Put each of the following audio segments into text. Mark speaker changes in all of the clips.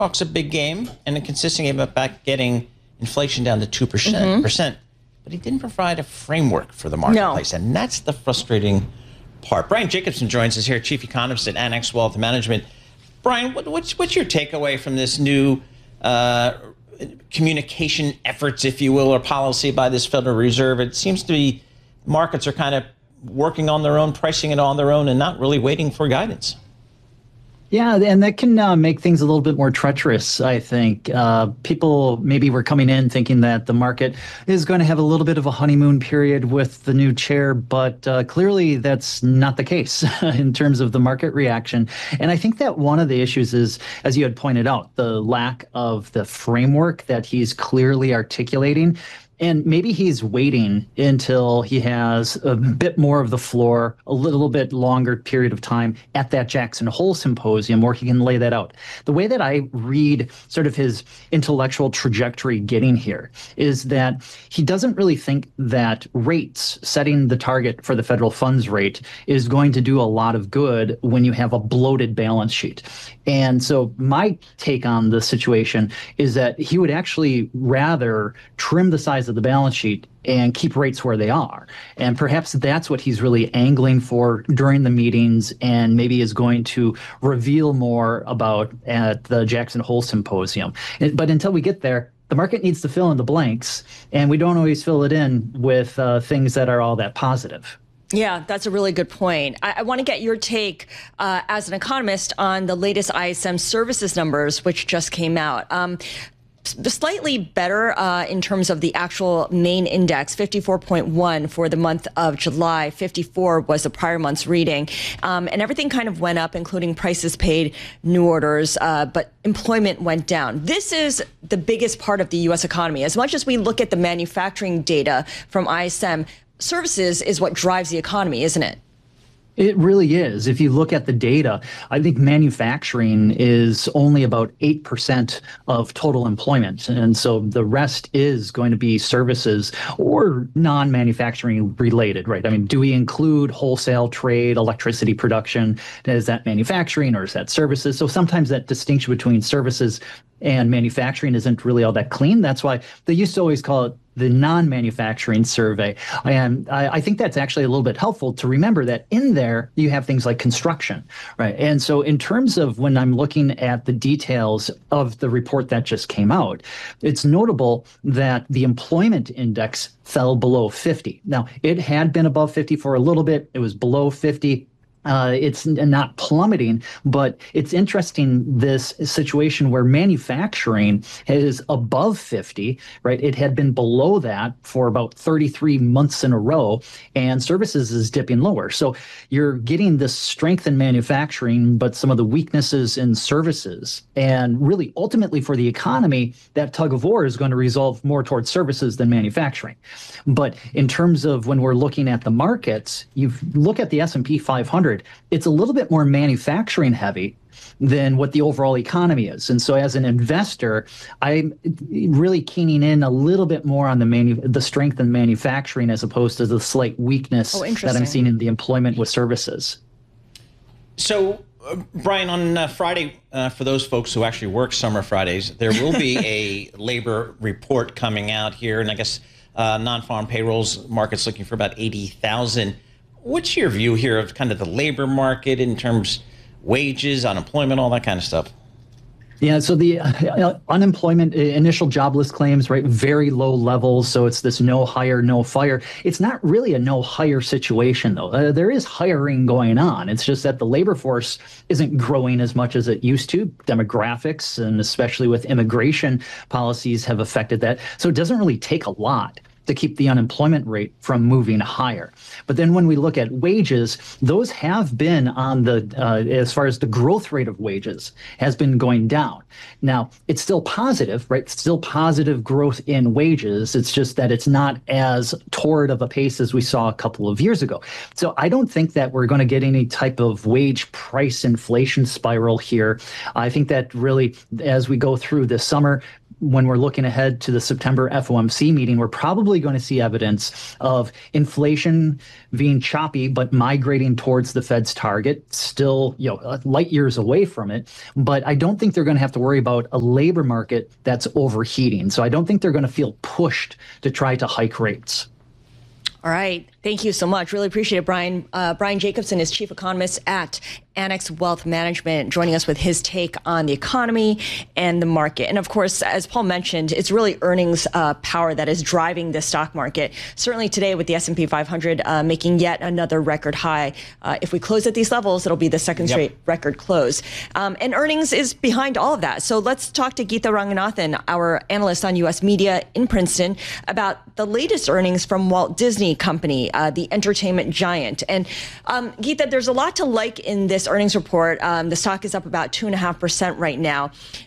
Speaker 1: talks a big game and a consistent game about getting inflation down to 2%, but he didn't provide a framework for the marketplace, and that's the frustrating part. Brian Jacobson joins us here, chief economist at Annex Wealth Management. Brian, what's your takeaway from this new communication efforts, if you will, or policy by this Federal Reserve? It seems to be markets are kind of working on their own, pricing it on their own, and not really waiting for guidance.
Speaker 2: Yeah, and that can make things a little bit more treacherous, I think. People maybe were coming in thinking that the market is going to have a little bit of a honeymoon period with the new chair, but clearly that's not the case in terms of the market reaction. And I think that one of the issues is, as you had pointed out, the lack of the framework that he's clearly articulating. And maybe he's waiting until he has a bit more of the floor, a little bit longer period of time at that Jackson Hole Symposium where he can lay that out. The way that I read sort of his intellectual trajectory getting here is that he doesn't really think that rates, setting the target for the federal funds rate, is going to do a lot of good when you have a bloated balance sheet. And so my take on the situation is that he would actually rather trim the size of the balance sheet and keep rates where they are. And perhaps that's what he's really angling for during the meetings, and maybe is going to reveal more about at the Jackson Hole Symposium. But until we get there, the market needs to fill in the blanks, and we don't always fill it in with things that are all that positive.
Speaker 3: Yeah, that's a really good point. I want to get your take as an economist on the latest ISM services numbers, which just came out. Slightly better in terms of the actual main index, 54.1 for the month of July. 54 was the prior month's reading. And everything kind of went up, including prices paid, new orders, but employment went down. This is the biggest part of the U.S. economy. As much as we look at the manufacturing data from ISM, services is what drives the economy, isn't it?
Speaker 2: It really is. If you look at the data, I think manufacturing is only about 8% of total employment. And so the rest is going to be services or non-manufacturing related, right? I mean, do we include wholesale trade, electricity production? Is that manufacturing or is that services? So sometimes that distinction between services and manufacturing isn't really all that clean. That's why they used to always call it the non-manufacturing survey. And I think that's actually a little bit helpful to remember that in there you have things like construction, right? And so in terms of when I'm looking at the details of the report that just came out, it's notable that the employment index fell below 50. Now, it had been above 50 for a little bit. It was below 50. It's not plummeting, but it's interesting, this situation where manufacturing is above 50, right? It had been below that for about 33 months in a row, and services is dipping lower. So you're getting this strength in manufacturing, but some of the weaknesses in services. And really, ultimately for the economy, that tug of war is going to resolve more towards services than manufacturing. But in terms of when we're looking at the markets, you look at the S&P 500, it's a little bit more manufacturing heavy than what the overall economy is. And so as an investor, I'm really keening in a little bit more on the strength in manufacturing as opposed to the slight weakness that I'm seeing in the employment with services.
Speaker 1: So, Brian, on Friday, for those folks who actually work summer Fridays, there will be a labor report coming out here. And I guess non-farm payrolls market's looking for about 80,000. What's your view here of kind of the labor market in terms wages, unemployment, all that kind of stuff?
Speaker 2: Yeah, so the unemployment, initial jobless claims, right, very low levels. So it's this no hire, no fire. It's not really a no hire situation, though. There is hiring going on. It's just that the labor force isn't growing as much as it used to. Demographics, and especially with immigration policies, have affected that. So it doesn't really take a lot to keep the unemployment rate from moving higher. But then when we look at wages, those have been on the, as far as the growth rate of wages has been going down. Now, it's still positive, right? Still positive growth in wages. It's just that it's not as torrid of a pace as we saw a couple of years ago. So I don't think that we're going to get any type of wage price inflation spiral here. I think that really, as we go through this summer, when we're looking ahead to the September FOMC meeting, we're probably going to see evidence of inflation being choppy, but migrating towards the Fed's target, still, light years away from it. But I don't think they're going to have to worry about a labor market that's overheating. So I don't think they're going to feel pushed to try to hike rates.
Speaker 3: All right. Thank you so much. Really appreciate it, Brian. Brian Jacobson is chief economist at Annex Wealth Management, joining us with his take on the economy and the market. And of course, as Paul mentioned, it's really earnings power that is driving the stock market. Certainly today with the S&P 500 making yet another record high. If we close at these levels, it'll be the second straight record close. And earnings is behind all of that. So let's talk to Geetha Ranganathan, our analyst on U.S. media in Princeton, about the latest earnings from Walt Disney Company, the entertainment giant. And Geetha, there's a lot to like in this earnings report. The stock is up about 2.5% right now.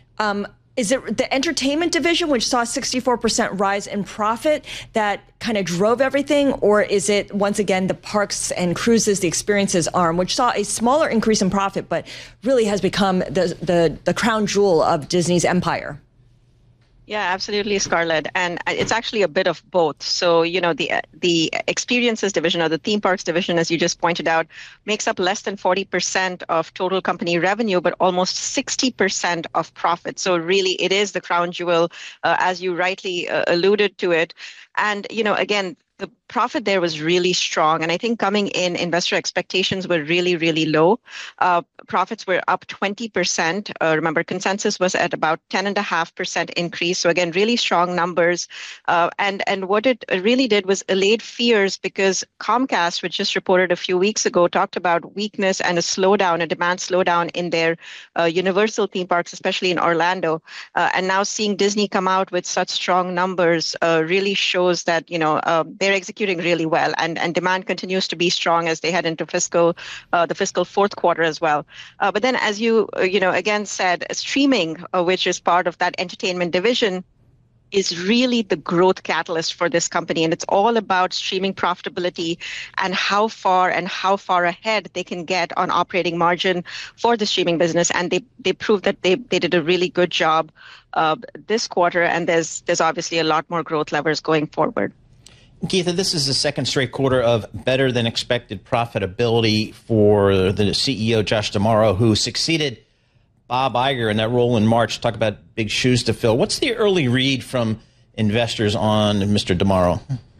Speaker 3: Is it the entertainment division, which saw a 64% rise in profit, that kind of drove everything? Or is it, once again, the parks and cruises, the experiences arm, which saw a smaller increase in profit, but really has become the crown jewel of Disney's empire?
Speaker 4: Yeah, absolutely, Scarlett. And it's actually a bit of both. So, the experiences division, or the theme parks division, as you just pointed out, makes up less than 40% of total company revenue, but almost 60% of profit. So really, it is the crown jewel, as you rightly alluded to it. And, again, the profit there was really strong. And I think coming in, investor expectations were really, really low. Profits were up 20%. Remember, consensus was at about 10.5% increase. So again, really strong numbers. And what it really did was allayed fears, because Comcast, which just reported a few weeks ago, talked about weakness and a demand slowdown in their Universal theme parks, especially in Orlando. And now seeing Disney come out with such strong numbers really shows that, they're executing really well, and demand continues to be strong as they head into the fiscal fourth quarter as well. But then, as you again said, streaming, which is part of that entertainment division, is really the growth catalyst for this company. And it's all about streaming profitability and how far ahead they can get on operating margin for the streaming business. And they proved that they did a really good job this quarter. And there's obviously a lot more growth levers going forward.
Speaker 1: Geetha, this is the second straight quarter of better than expected profitability for the CEO, Josh D'Amaro, who succeeded Bob Iger in that role in March. Talk about big shoes to fill. What's the early read from investors on Mr. D'Amaro?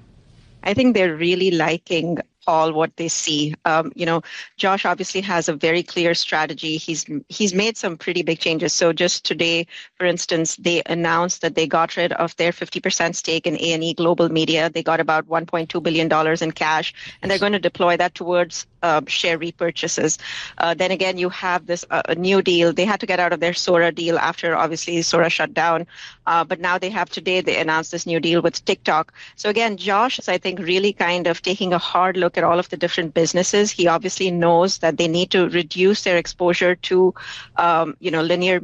Speaker 4: I think they're really liking all what they see. Josh obviously has a very clear strategy. He's made some pretty big changes. So just today, for instance, they announced that they got rid of their 50% stake in A&E Global Media. They got about $1.2 billion in cash, and they're going to deploy that towards share repurchases. Then again, you have this a new deal. They had to get out of their Sora deal after obviously Sora shut down. But now they announced this new deal with TikTok. So again, Josh is, I think, really kind of taking a hard look at all of the different businesses. He obviously knows that they need to reduce their exposure to, linear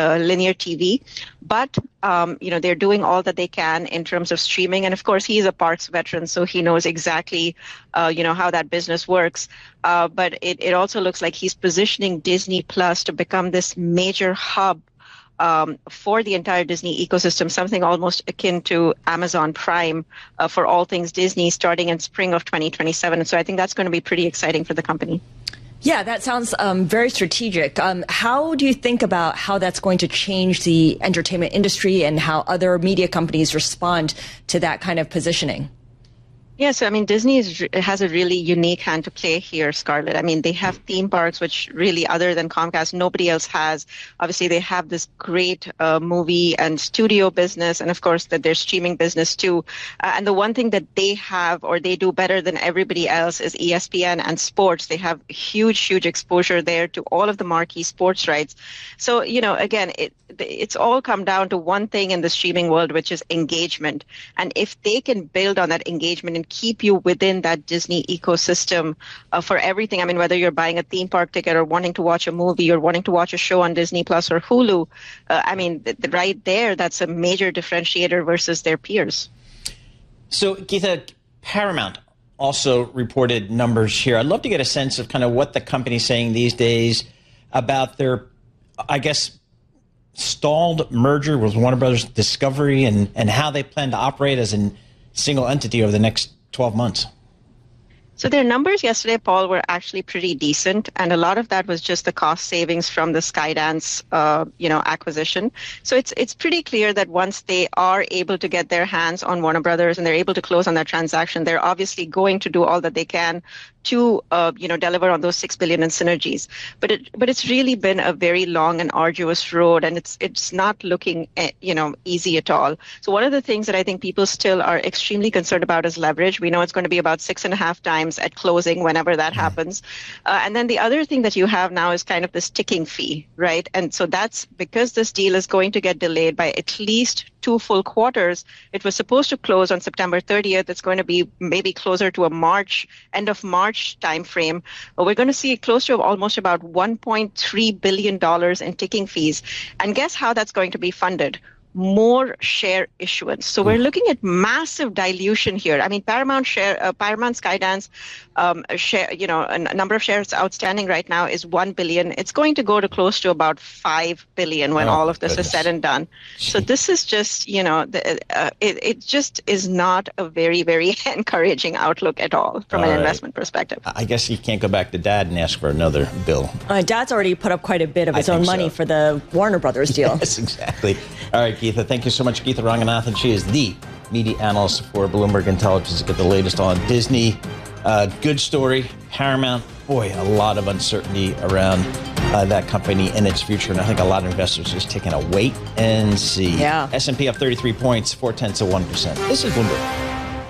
Speaker 4: TV. But, they're doing all that they can in terms of streaming. And of course, he's a parks veteran, so he knows exactly, how that business works. But it also looks like he's positioning Disney Plus to become this major hub for the entire Disney ecosystem, something almost akin to Amazon Prime for all things Disney, starting in spring of 2027. And so I think that's going to be pretty exciting for the company.
Speaker 3: Yeah, that sounds very strategic. How do you think about how that's going to change the entertainment industry and how other media companies respond to that kind of positioning?
Speaker 4: Yeah, so I mean, Disney has a really unique hand to play here, Scarlett. I mean, they have theme parks, which really, other than Comcast, nobody else has. Obviously, they have this great movie and studio business, and of course, their streaming business too. And the one thing that they have, or they do better than everybody else, is ESPN and sports. They have huge exposure there to all of the marquee sports rights. So, again, it's all come down to one thing in the streaming world, which is engagement. And if they can build on that engagement and keep you within that Disney ecosystem for everything, I mean, whether you're buying a theme park ticket or wanting to watch a movie or wanting to watch a show on Disney Plus or Hulu, right there, that's a major differentiator versus their peers.
Speaker 1: So, Geetha, Paramount also reported numbers here. I'd love to get a sense of kind of what the company's saying these days about their, I guess, stalled merger with Warner Brothers Discovery and how they plan to operate as a single entity over the next 12 months?
Speaker 4: So their numbers yesterday, Paul, were actually pretty decent, and a lot of that was just the cost savings from the Skydance, acquisition. So it's pretty clear that once they are able to get their hands on Warner Brothers and they're able to close on that transaction, they're obviously going to do all that they can to deliver on those $6 billion in synergies. But it's really been a very long and arduous road, and it's not looking easy at all. So one of the things that I think people still are extremely concerned about is leverage. We know it's going to be about 6.5 times at closing whenever that happens. And then the other thing that you have now is kind of this ticking fee, right? And so that's because this deal is going to get delayed by at least 2 full quarters. It was supposed to close on September 30th. It's going to be maybe closer to a end of March timeframe. We're going to see close to almost about $1.3 billion in ticking fees. And guess how that's going to be funded? More share issuance. So we're looking at massive dilution here. I mean, Paramount Skydance share, a number of shares outstanding right now is 1 billion. It's going to go to close to about 5 billion when all of this is said and done. So this is just, it just is not a very, very encouraging outlook at all from an investment perspective.
Speaker 1: I guess you can't go back to Dad and ask for another bill.
Speaker 3: Dad's already put up quite a bit of his own money for the Warner Brothers deal.
Speaker 1: Yes, exactly. All right, Geetha, thank you so much. Geetha Ranganathan, she is the media analyst for Bloomberg Intelligence to get the latest on Disney. Good story. Paramount, boy, a lot of uncertainty around that company and its future. And I think a lot of investors are just taking a wait and see.
Speaker 3: Yeah.
Speaker 1: S&P up 33 points, 0.4%. This is Bloomberg.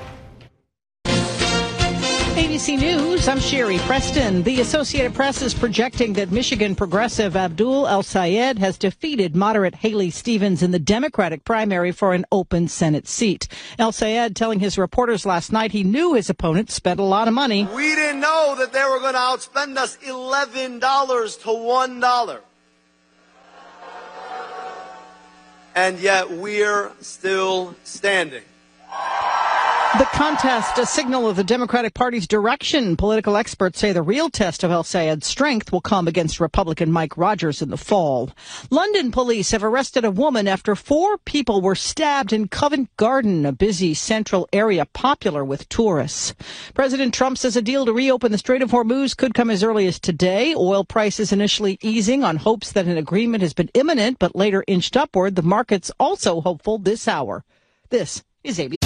Speaker 5: ABC News, I'm Sherry Preston. The Associated Press is projecting that Michigan progressive Abdul El-Sayed has defeated moderate Haley Stevens in the Democratic primary for an open Senate seat. El-Sayed telling his reporters last night he knew his opponent spent a lot of money.
Speaker 6: We didn't know that they were going to outspend us $11 to $1. And yet we're still standing.
Speaker 5: The contest, a signal of the Democratic Party's direction. Political experts say the real test of El-Sayed's strength will come against Republican Mike Rogers in the fall. London police have arrested a woman after 4 people were stabbed in Covent Garden, a busy central area popular with tourists. President Trump says a deal to reopen the Strait of Hormuz could come as early as today. Oil prices initially easing on hopes that an agreement has been imminent, but later inched upward. The market's also hopeful this hour. This is ABC.